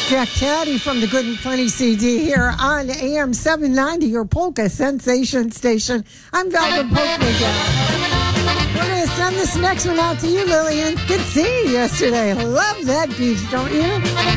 Jack Caddy from the Good and Plenty CD here on AM 790, your polka sensation station. I'm Velvet Polka Gal. We're going to send this next one out to you, Lillian. Good seeing you yesterday. Love that beach, don't you?